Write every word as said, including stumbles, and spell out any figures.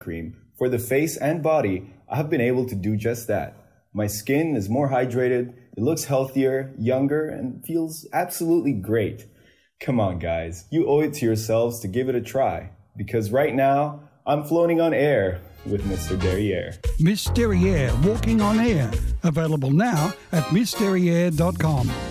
cream. For the face and body, I've been able to do just that. My skin is more hydrated, it looks healthier, younger, and feels absolutely great. Come on, guys, you owe it to yourselves to give it a try. Because right now, I'm floating on air with Mister Derriere. Miss Derriere, walking on air. Available now at miss derriere dot com.